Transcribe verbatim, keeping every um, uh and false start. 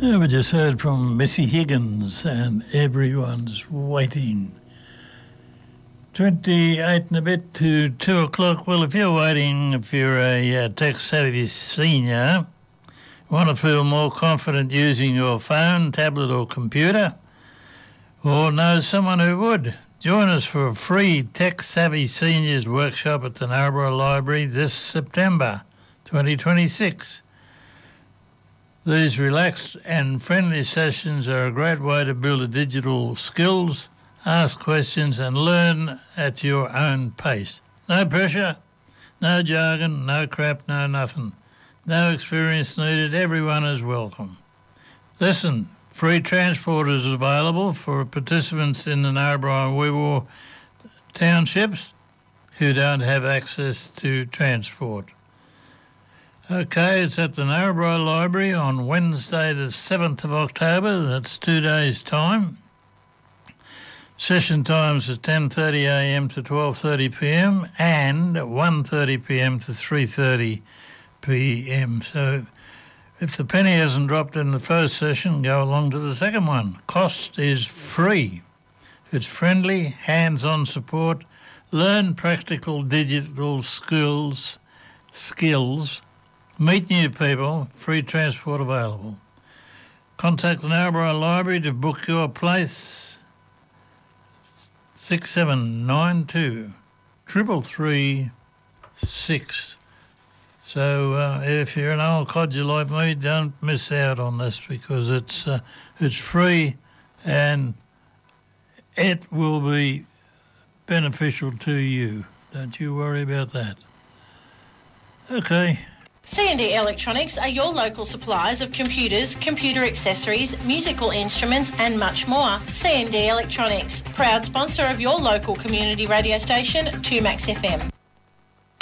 Yeah, we just heard from Missy Higgins and Everyone's Waiting. twenty-eight and a bit to two o'clock. Well, if you're waiting, if you're a uh, tech-savvy senior, want to feel more confident using your phone, tablet or computer, or know someone who would, join us for a free Tech-Savvy Seniors workshop at the Narrabri Library this September twenty twenty-six. These relaxed and friendly sessions are a great way to build digital skills, ask questions and learn at your own pace. No pressure, no jargon, no crap, no nothing. No experience needed, everyone is welcome. Listen, free transport is available for participants in the Narrabri and Weewar townships who don't have access to transport. Okay, it's at the Narrabri Library on Wednesday the seventh of October. That's two days' time. Session times are ten thirty a m to twelve thirty p m and one thirty p m to three thirty p m. So if the penny hasn't dropped in the first session, go along to the second one. Cost is free. It's friendly, hands-on support. Learn practical digital skills, skills. Meet new people, free transport available. Contact the Narrabri Library to book your place, six seven nine two, three three three six. So uh, if you're an old codger like me, don't miss out on this because it's, uh, it's free and it will be beneficial to you. Don't you worry about that. Okay. C and D Electronics are your local suppliers of computers, computer accessories, musical instruments and much more. C and D Electronics, proud sponsor of your local community radio station, two Max F M.